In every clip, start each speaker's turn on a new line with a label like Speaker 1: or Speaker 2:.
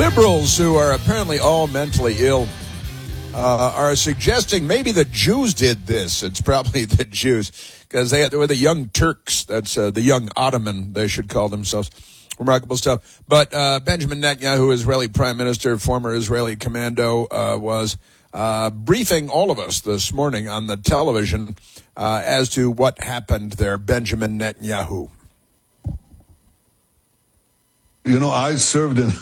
Speaker 1: Liberals who are apparently all mentally ill are suggesting maybe the Jews did this. It's probably the Jews because they were the Young Turks. That's the Young Ottoman, they should call themselves. Remarkable stuff. But Benjamin Netanyahu, Israeli prime minister, former Israeli commando, was briefing all of us this morning on the television as to what happened there. Benjamin Netanyahu.
Speaker 2: You know, I served in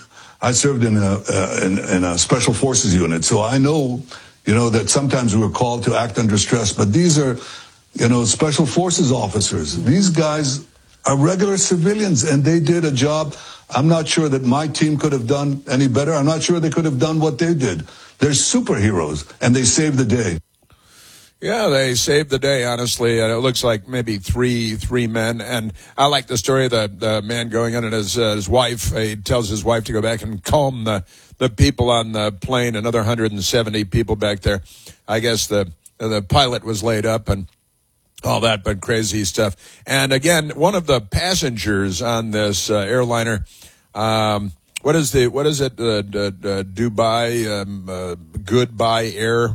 Speaker 2: a special forces unit, so I know, that sometimes we were called to act under stress. But these are, special forces officers. These guys are regular civilians, and they did a job. I'm not sure that my team could have done any better. I'm not sure they could have done what they did. They're superheroes, and they saved the day.
Speaker 1: Yeah, they saved the day, honestly. And it looks like maybe three men. And I like the story of the man going in and his wife. He tells his wife to go back and calm the people on the plane, another 170 people back there. I guess the pilot was laid up and all that, but crazy stuff. And again, one of the passengers on this airliner, what is it? Dubai, Goodbye Air.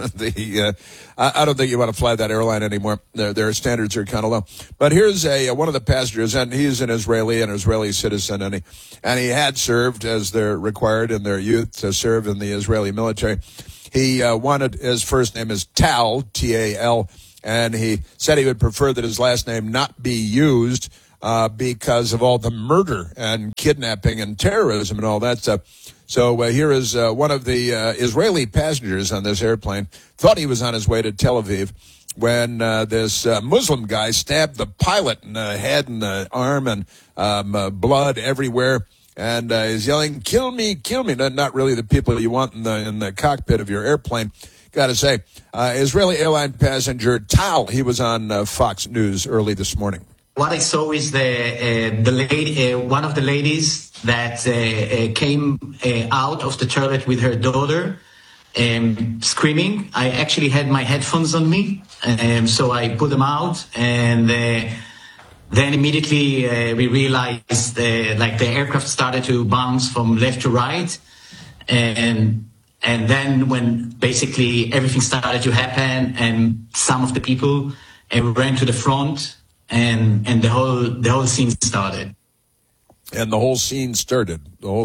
Speaker 1: I don't think you want to fly that airline anymore. Their standards are kind of low. But here's one of the passengers, and he's an Israeli citizen, and he had served as they're required in their youth to serve in the Israeli military. He wanted, his first name is Tal, T-A-L, and he said he would prefer that his last name not be used because of all the murder and kidnapping and terrorism and all that stuff. So here is one of the Israeli passengers on this airplane, thought he was on his way to Tel Aviv when this Muslim guy stabbed the pilot in the head and the arm and blood everywhere. And he's yelling, "Kill me, kill me." Not really the people you want in the cockpit of your airplane. Got to say, Israeli airline passenger Tal, he was on Fox News early this morning.
Speaker 3: What I saw is the lady, one of the ladies that came out of the toilet with her daughter, screaming. I actually had my headphones on me, so I put them out, and then immediately we realized like the aircraft started to bounce from left to right, and then when basically everything started to happen, and some of the people ran to the front. And the whole scene started.
Speaker 1: And the whole scene started.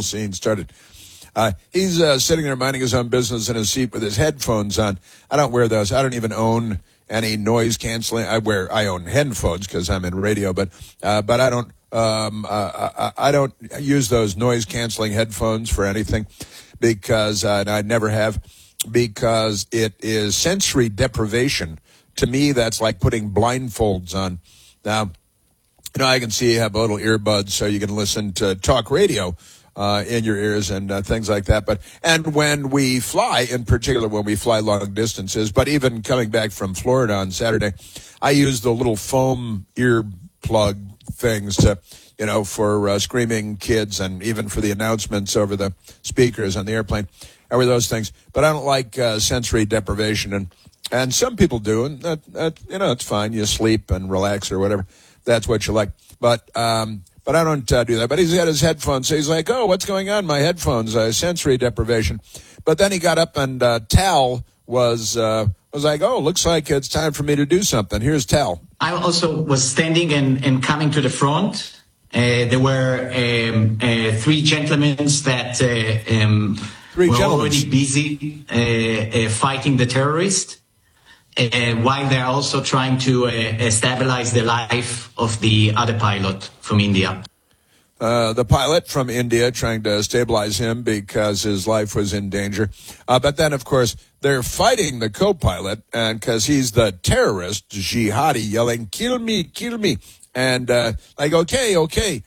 Speaker 1: He's sitting there minding his own business in his seat with his headphones on. I don't wear those. I don't even own any noise canceling. I own headphones because I'm in radio, but I don't. I don't use those noise canceling headphones for anything because I never have, because it is sensory deprivation. To me, that's like putting blindfolds on. Now, I can see you have little earbuds so you can listen to talk radio in your ears and things like that. And when we fly, in particular when we fly long distances, but even coming back from Florida on Saturday, I use the little foam ear plug things to, for screaming kids and even for the announcements over the speakers on the airplane, or those things. But I don't like sensory deprivation, and some people do, and that it's fine. You sleep and relax or whatever. That's what you like. But I don't do that. But he's got his headphones, so he's like, "Oh, what's going on? My headphones, sensory deprivation." But then he got up, and Tal was like, "Oh, looks like it's time for me to do something." Here's Tal.
Speaker 3: I also was standing and coming to the front. There were three gentlemen that were already busy fighting the terrorist. While they're also trying to stabilize the life of the other pilot from India.
Speaker 1: The pilot from India trying to stabilize him because his life was in danger. But then, of course, they're fighting the co-pilot, and because he's the terrorist, jihadi, yelling, "Kill me, kill me." And like, okay.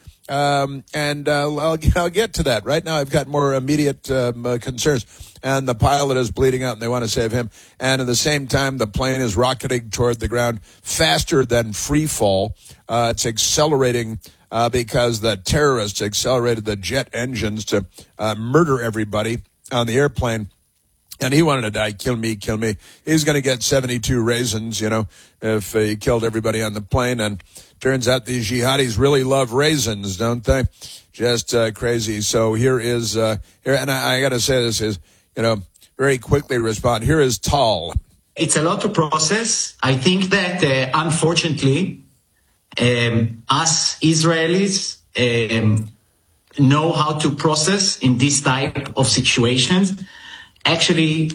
Speaker 1: I'll get to that. Right now, I've got more immediate concerns. And the pilot is bleeding out, and they want to save him. And at the same time, the plane is rocketing toward the ground faster than free fall. It's accelerating because the terrorists accelerated the jet engines to murder everybody on the airplane. And he wanted to die. Kill me, kill me. He's going to get 72 raisins, if he killed everybody on the plane. And turns out these jihadis really love raisins, don't they? Just crazy. So here is, and I got to say this is, very quickly respond. Here is Tal.
Speaker 3: It's a lot to process. I think that, unfortunately, us Israelis know how to process in this type of situations. Actually,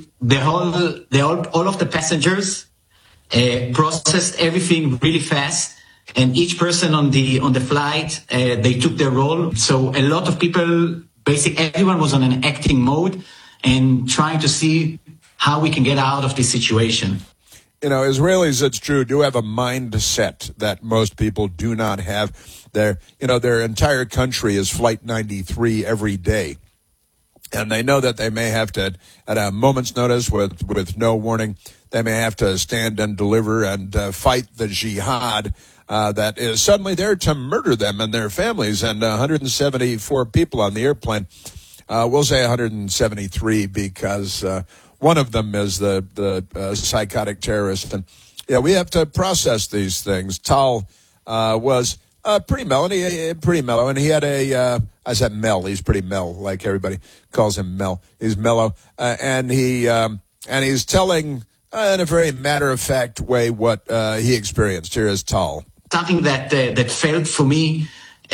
Speaker 3: all of the passengers processed everything really fast, and each person on the flight they took their role. So a lot of people, basically everyone, was on an acting mode and trying to see how we can get out of this situation.
Speaker 1: Israelis, it's true, do have a mindset that most people do not have. Their entire country is Flight 93 every day. And they know that they may have to, at a moment's notice, with no warning, they may have to stand and deliver and fight the jihad that is suddenly there to murder them and their families. And 174 people on the airplane. We'll say 173 because one of them is the psychotic terrorist. And we have to process these things. Tal was pretty mellow, and he had I said Mel. He's pretty Mel, like everybody calls him Mel. He's mellow, and he's telling in a very matter-of-fact way what he experienced. Here is Tal.
Speaker 3: Something that felt for me,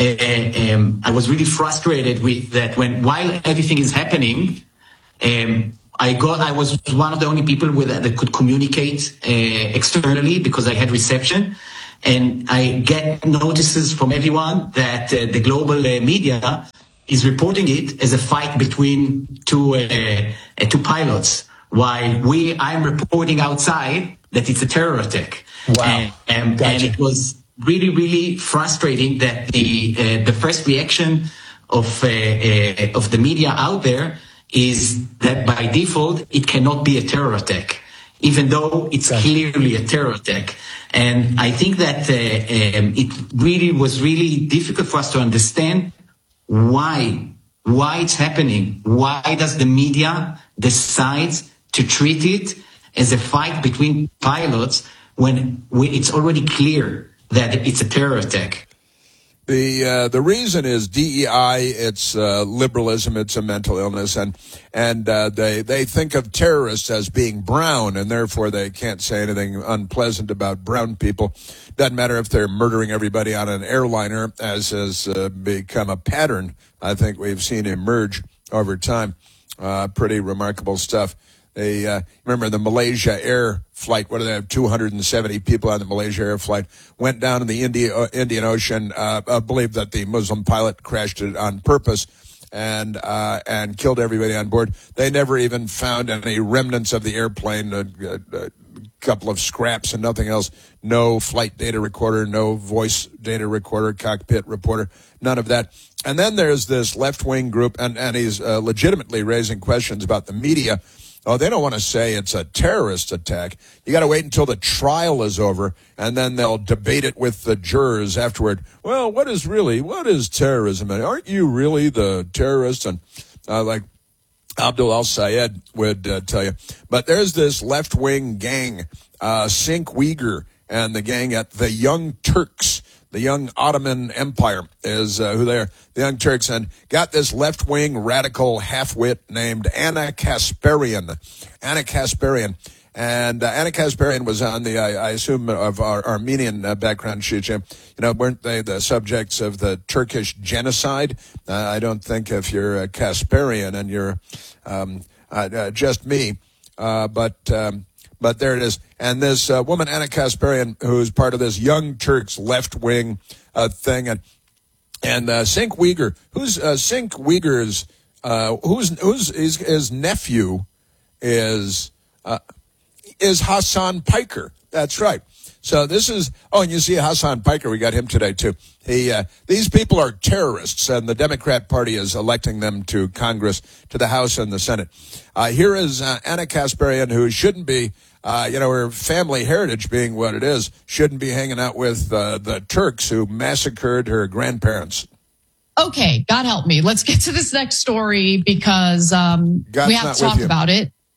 Speaker 3: I was really frustrated with that while everything is happening, I was one of the only people that could communicate externally because I had reception. And I get notices from everyone that the global media is reporting it as a fight between two pilots, while I'm reporting outside that it's a terror attack.
Speaker 4: Wow.
Speaker 3: And it was really, really frustrating that the first reaction of the media out there is that by default it cannot be a terror attack, even though it's clearly a terror attack. And I think that it really was really difficult for us to understand why it's happening. Why does the media decide to treat it as a fight between pilots when it's already clear that it's a terror attack?
Speaker 1: The reason is DEI. It's liberalism. It's a mental illness, and they think of terrorists as being brown, and therefore they can't say anything unpleasant about brown people. Doesn't matter if they're murdering everybody on an airliner, as has become a pattern. I think we've seen emerge over time. Pretty remarkable stuff. They remember the Malaysia Air flight. What do they have? 270 people on the Malaysia Air flight went down in the Indian Ocean. Believed that the Muslim pilot crashed it on purpose and killed everybody on board. They never even found any remnants of the airplane. A couple of scraps and nothing else. No flight data recorder, no voice data recorder, cockpit reporter, none of that. And then there's this left-wing group, and he's legitimately raising questions about the media. Oh, they don't want to say it's a terrorist attack. You got to wait until the trial is over, and then they'll debate it with the jurors afterward. Well, what is terrorism? And aren't you really the terrorist? And like Abdul al-Sayed would tell you. But there's this left-wing gang, Cenk Uygur, and the gang at the Young Turks. The Young Ottoman Empire is who they are, the Young Turks, and got this left-wing radical half-wit named Anna Kasparian. Anna Kasparian. And Anna Kasparian was on the, I assume, of our Armenian background. Weren't they the subjects of the Turkish genocide? I don't think if you're a Kasparian and you're just me, but there it is. And this woman, Anna Kasparian, who's part of this Young Turks left-wing thing. And Cenk Uygur, who's Cenk Uygur's, his nephew is Hassan Piker. That's right. So this is, and you see Hassan Piker, we got him today too. These people are terrorists, and the Democrat Party is electing them to Congress, to the House and the Senate. Here is Anna Kasparian, who shouldn't be, her family heritage being what it is, shouldn't be hanging out with the Turks who massacred her grandparents.
Speaker 5: Okay, God help me. Let's get to this next story because we have to talk about it.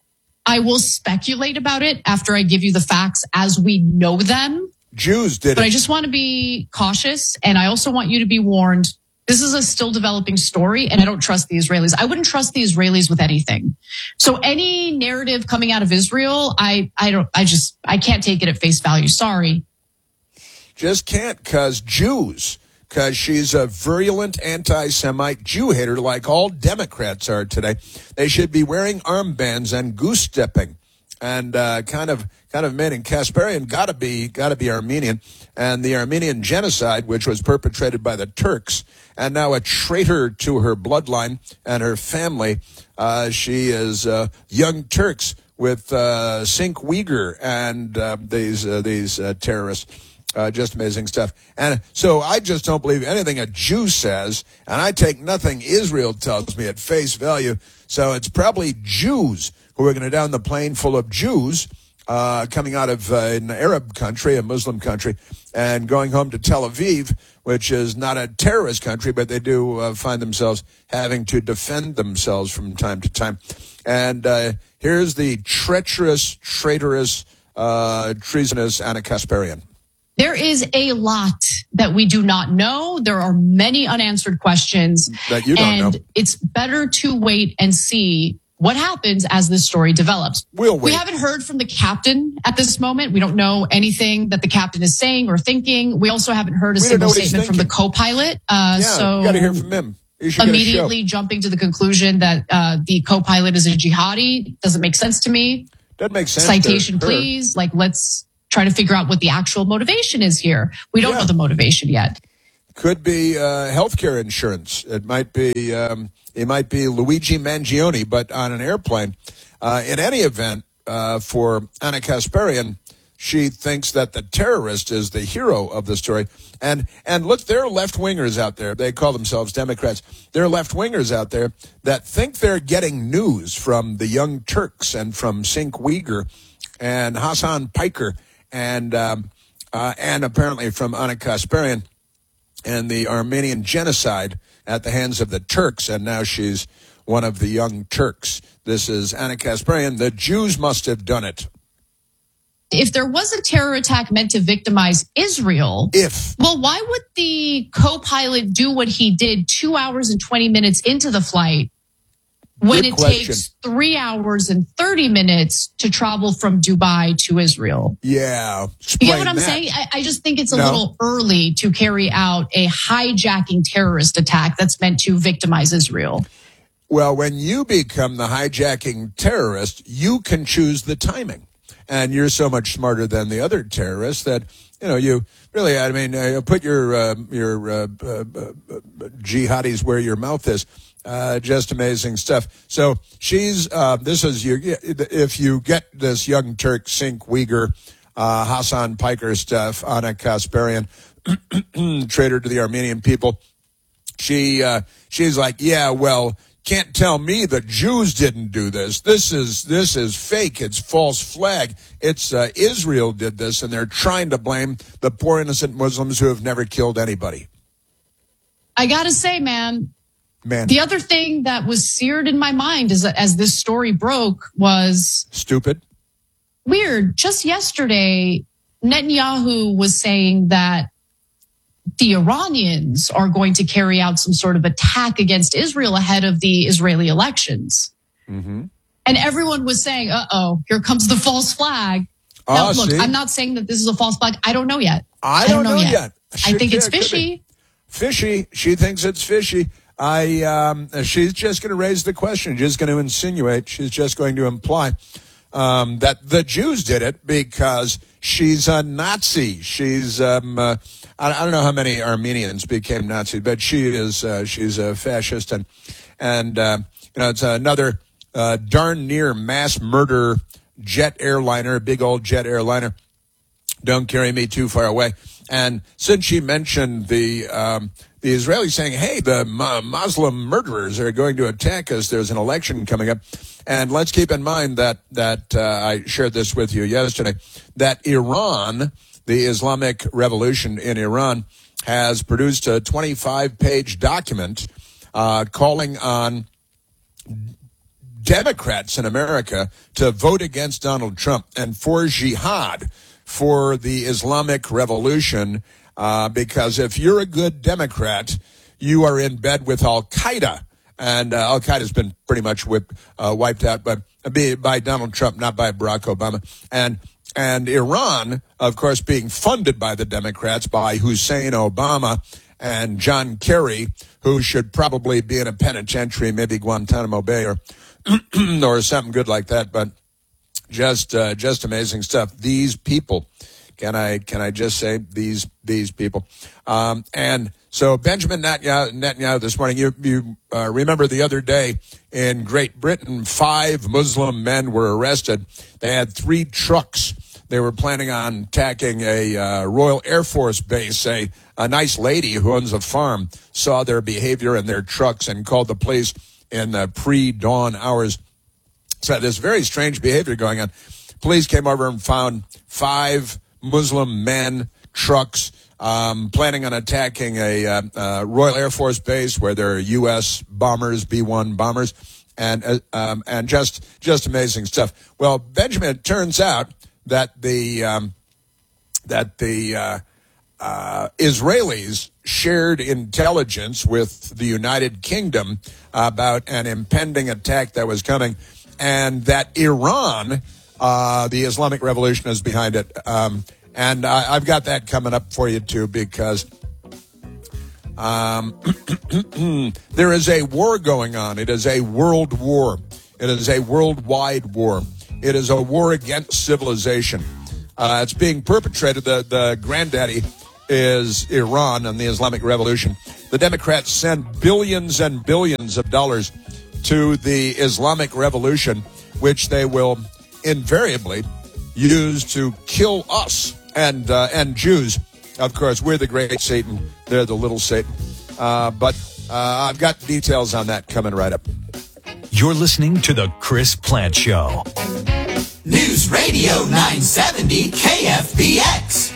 Speaker 4: I will speculate about it after I give you the facts as we know them.
Speaker 1: Jews did it.
Speaker 4: But I just want to be cautious, and I also want you to be warned. This is a still developing story, and I don't trust the Israelis. I wouldn't trust the Israelis with anything. So any narrative coming out of Israel, I can't take it at face value. Sorry.
Speaker 1: Just can't, because she's a virulent anti-Semite Jew hater like all Democrats are today. They should be wearing armbands and goose-stepping. And kind of meaning Kasparian gotta be Armenian, and the Armenian genocide, which was perpetrated by the Turks, and now a traitor to her bloodline and her family. She is young Turks with Sink Uyghur and these terrorists. Just amazing stuff. And so I just don't believe anything a Jew says, and I take nothing Israel tells me at face value. So it's probably Jews who are going to down the plane full of Jews coming out of an Arab country, a Muslim country, and going home to Tel Aviv, which is not a terrorist country, but they do find themselves having to defend themselves from time to time. And here's the treacherous, traitorous, treasonous Anna Kasparian.
Speaker 4: There is a lot that we do not know. There are many unanswered questions.
Speaker 1: That you don't know.
Speaker 4: And it's better to wait and see what happens as this story develops.
Speaker 1: We'll wait.
Speaker 4: We haven't heard from the captain at this moment. We don't know anything that the captain is saying or thinking. We also haven't heard a single statement from the co-pilot. So
Speaker 1: you got to hear from him.
Speaker 4: Immediately jumping to the conclusion that the co-pilot is a jihadi doesn't make sense to me.
Speaker 1: Doesn't make sense.
Speaker 4: Citation, please. Let's try to figure out what the actual motivation is here. We don't know the motivation yet.
Speaker 1: Could be healthcare insurance. It might be Luigi Mangione, but on an airplane. In any event, for Anna Kasparian, she thinks that the terrorist is the hero of the story. And look, there are left-wingers out there. They call themselves Democrats. There are left-wingers out there that think they're getting news from the Young Turks and from Sink Uyghur and Hassan Piker and apparently from Anna Kasparian and the Armenian genocide at the hands of the Turks, and now she's one of the Young Turks. This is Anna Kasparian. The Jews must have done it.
Speaker 4: If there was a terror attack meant to victimize Israel, why would the co-pilot do what he did 2 hours and 20 minutes into the flight when it takes 3 hours and 30 minutes to travel from Dubai to Israel?
Speaker 1: Yeah.
Speaker 4: You get what I'm saying? I just think it's a little early to carry out a hijacking terrorist attack that's meant to victimize Israel.
Speaker 1: Well, when you become the hijacking terrorist, you can choose the timing. And you're so much smarter than the other terrorists that, you really, put your jihadis where your mouth is. Just amazing stuff. So she's, if you get this Young Turk, Sink Uyghur, Hassan Piker stuff, Anna Kasparian, traitor to the Armenian people, she's like, can't tell me the Jews didn't do this. This is fake. It's false flag. It's Israel did this, and they're trying to blame the poor innocent Muslims who have never killed anybody.
Speaker 4: I gotta say, man, the other thing that was seared in my mind as this story broke was
Speaker 1: stupid.
Speaker 4: Weird. Just yesterday, Netanyahu was saying that the Iranians are going to carry out some sort of attack against Israel ahead of the Israeli elections. Mm-hmm. And everyone was saying, here comes the false flag. Now, look, see? I'm not saying that this is a false flag. I don't know yet.
Speaker 1: I don't know yet.
Speaker 4: I think it's fishy.
Speaker 1: Fishy. She thinks it's fishy. She's just going to raise the question. She's going to insinuate. She's just going to imply that the Jews did it because she's a Nazi. She's I don't know how many Armenians became Nazi, but she's a fascist, and it's another darn near mass murder jet airliner, big old jet airliner. Don't carry me too far away. And since she mentioned the Israelis saying, hey, the Muslim murderers are going to attack us, there's an election coming up. And let's keep in mind that I shared this with you yesterday, that Iran, the Islamic Revolution in Iran, has produced a 25-page document calling on Democrats in America to vote against Donald Trump and for jihad, for the Islamic Revolution, because if you're a good Democrat, you are in bed with Al-Qaeda. And Al-Qaeda's been pretty much wiped out by Donald Trump, not by Barack Obama. And Iran, of course, being funded by the Democrats, by Hussein Obama and John Kerry, who should probably be in a penitentiary, maybe Guantanamo Bay or something good like that. But just amazing stuff. These people, can I just say these people? And so Benjamin Netanyahu this morning, you remember the other day in Great Britain, 5 Muslim men were arrested. They had 3 trucks. They were planning on attacking a Royal Air Force base. A nice lady who owns a farm saw their behavior in their trucks and called the police in the pre-dawn hours. So there's very strange behavior going on. Police came over and found 5 Muslim men, trucks, planning on attacking a Royal Air Force base where there are U.S. bombers, B-1 bombers, and just amazing stuff. Well, Benjamin, it turns out that the Israelis shared intelligence with the United Kingdom about an impending attack that was coming, and that Iran, the Islamic Revolution, is behind it. And I've got that coming up for you, too, because there is a war going on. It is a world war. It is a worldwide war. It is a war against civilization. It's being perpetrated. The granddaddy is Iran and the Islamic Revolution. The Democrats send billions and billions of dollars to the Islamic Revolution, which they will invariably use to kill us and Jews. Of course, we're the great Satan. They're the little Satan. But I've got details on that coming right up.
Speaker 5: You're listening to The Chris Plante Show.
Speaker 6: News Radio 970 KFBX.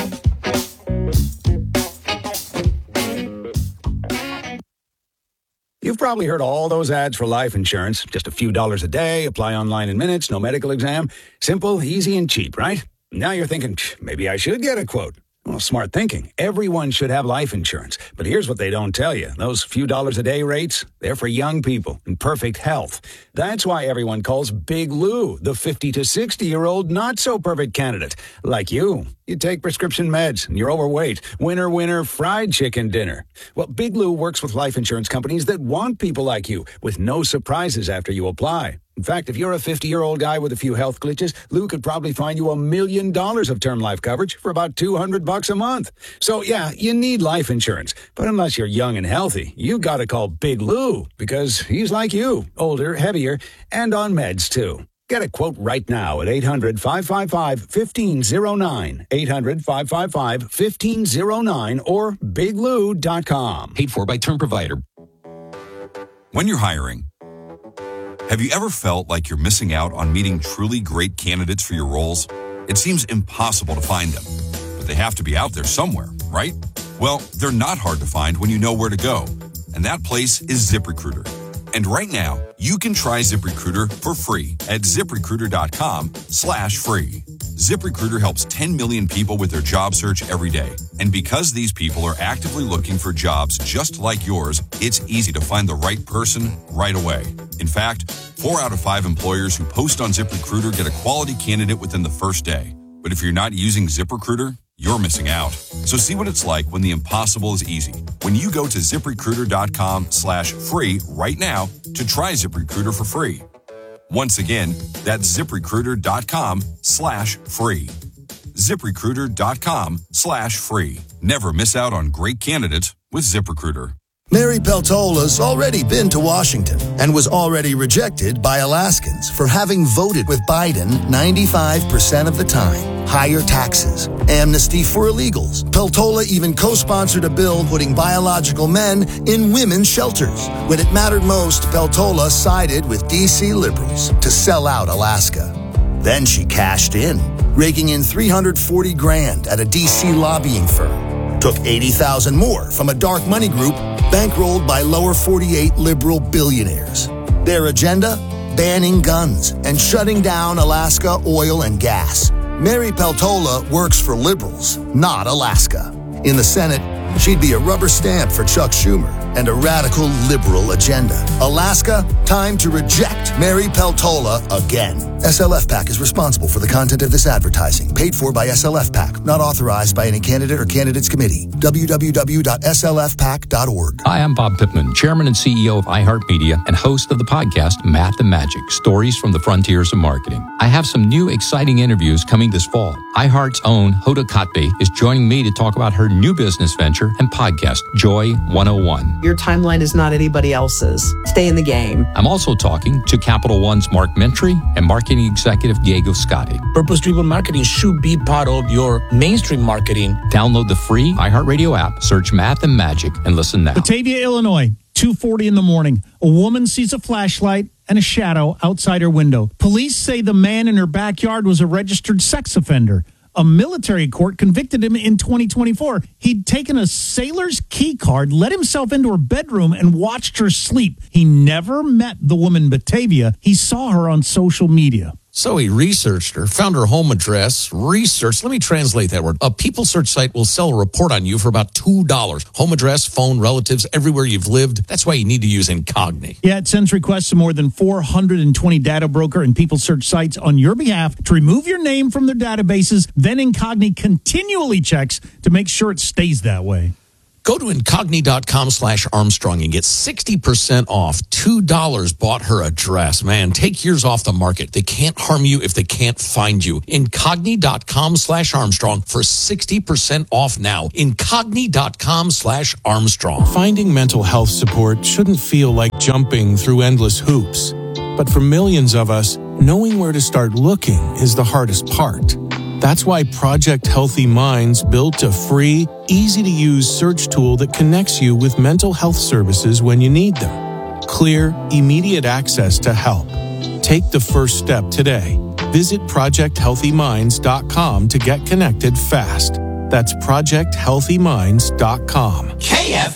Speaker 7: You've probably heard all those ads for life insurance. Just a few dollars a day, apply online in minutes, no medical exam. Simple, easy, and cheap, right? Now you're thinking, maybe I should get a quote. Well, smart thinking. Everyone should have life insurance. But here's what they don't tell you. Those few dollars a day rates, they're for young people in perfect health. That's why everyone calls Big Lou the 50 to 60-year-old not-so-perfect candidate. Like you. You take prescription meds and you're overweight. Winner, winner, fried chicken dinner. Well, Big Lou works with life insurance companies that want people like you with no surprises after you apply. In fact, if you're a 50-year-old guy with a few health glitches, Lou could probably find you $1 million of term life coverage for about $200 a month. So, yeah, you need life insurance. But unless you're young and healthy, you got to call Big Lou because he's like you, older, heavier, and on meds, too. Get a quote right now at 800-555-1509, 800-555-1509, or biglou.com.
Speaker 8: Paid for by term provider. When you're hiring, have you ever felt like you're missing out on meeting truly great candidates for your roles? It seems impossible to find them, but they have to be out there somewhere, right? Well, they're not hard to find when you know where to go, and that place is ZipRecruiter. And right now, you can try ZipRecruiter for free at ZipRecruiter.com/free. ZipRecruiter helps 10 million people with their job search every day. And because these people are actively looking for jobs just like yours, it's easy to find the right person right away. In fact, 4 out of 5 employers who post on ZipRecruiter get a quality candidate within the first day. But if you're not using ZipRecruiter, you're missing out. So see what it's like when the impossible is easy. When you go to ZipRecruiter.com/free right now to try ZipRecruiter for free. Once again, that's ZipRecruiter.com/free. ZipRecruiter.com/free. Never miss out on great candidates with ZipRecruiter.
Speaker 9: Mary Peltola's already been to Washington and was already rejected by Alaskans for having voted with Biden 95% of the time. Higher taxes, amnesty for illegals. Peltola even co-sponsored a bill putting biological men in women's shelters. When it mattered most, Peltola sided with D.C. liberals to sell out Alaska. Then she cashed in, raking in $340,000 at a D.C. lobbying firm. Took $80,000 more from a dark money group bankrolled by lower 48 liberal billionaires. Their agenda? banning guns and shutting down Alaska oil and gas. Mary Peltola works for liberals, not Alaska. In the Senate, she'd be a rubber stamp for Chuck Schumer and a radical liberal agenda. Alaska, time to reject Mary Peltola again. SLF PAC is responsible for the content of this advertising, paid for by SLF PAC, not authorized by any candidate or candidates committee. www.slfpac.org.
Speaker 10: Hi, I'm Bob Pittman, Chairman and CEO of iHeartMedia and host of the podcast Math and Magic, Stories from the Frontiers of Marketing. I have some new exciting interviews coming this fall. iHeart's own Hoda Kotb is joining me to talk about her new business venture and podcast, Joy 101.
Speaker 11: Your timeline is not anybody else's. Stay in the game.
Speaker 10: I'm also talking to Capital One's Mark Mentry and marketing executive Diego Scotti.
Speaker 12: Purpose-driven marketing should be part of your mainstream marketing.
Speaker 10: Download the free iHeartRadio app, search Math and Magic, and listen now.
Speaker 13: Batavia, Illinois, 2:40 in the morning. A woman sees a flashlight and a shadow outside her window. Police say the man in her backyard was a registered sex offender. A military court convicted him in 2024. He'd taken a sailor's key card, let himself into her bedroom, and watched her sleep. He never met the woman Batavia. He saw her on social media.
Speaker 14: So he researched her, found her home address, let me translate that word. A people search site will sell a report on you for about $2. Home address, phone, relatives, everywhere you've lived. That's why you need to use Incogni.
Speaker 13: Yeah, it sends requests to more than 420 data broker and people search sites on your behalf to remove your name from their databases. Then Incogni continually checks to make sure it stays that way.
Speaker 14: Go to Incogni.com/Armstrong and get 60% off. $2 bought her address. Man, take yours off the market. They can't harm you if they can't find you. Incogni.com/Armstrong for 60% off now. Incogni.com/Armstrong.
Speaker 15: Finding mental health support shouldn't feel like jumping through endless hoops. But for millions of us, knowing where to start looking is the hardest part. That's why Project Healthy Minds built a free, easy-to-use search tool that connects you with mental health services when you need them. Clear, immediate access to help. Take the first step today. Visit ProjectHealthyMinds.com to get connected fast. That's ProjectHealthyMinds.com.
Speaker 6: KFBX